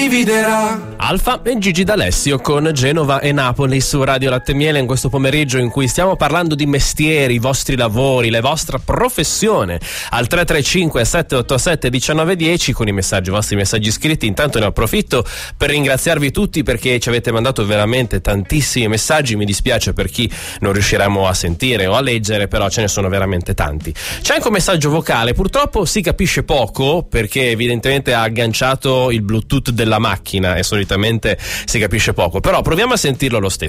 dividerà. Alfa e Gigi D'Alessio con Genova e Napoli su Radio Latte e Miele in questo pomeriggio in cui stiamo parlando di mestieri, i vostri lavori, la vostra professione al 335 787 1910 con i vostri messaggi scritti. Intanto ne approfitto per ringraziarvi tutti perché ci avete mandato veramente tantissimi messaggi. Mi dispiace per chi non riusciremo a sentire o a leggere, però ce ne sono veramente tanti. C'è anche un messaggio vocale, purtroppo si capisce poco perché evidentemente ha agganciato il Bluetooth della macchina e solitamente si capisce poco, però proviamo a sentirlo lo stesso.